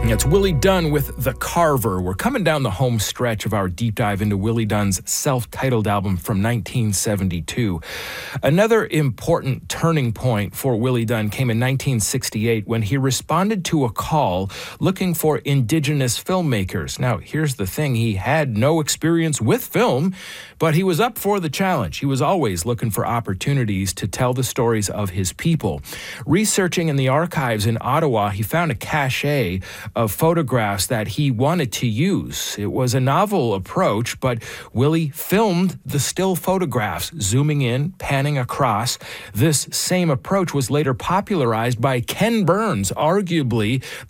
It's Willie Dunn with The Carver. We're coming down the home stretch of our deep dive into Willie Dunn's self-titled album from 1972. Another important turning point for Willie Dunn came in 1968 when he responded to a call looking for indigenous filmmakers. Now, here's the thing. He had no experience with film, but he was up for the challenge. He was always looking for opportunities to tell the stories of his people. Researching in the archives in Ottawa, he found a cache of photographs that he wanted to use. It was a novel approach, but Willie filmed the still photographs, zooming in, panning across. This same approach was later popularized by Ken Burns, arguably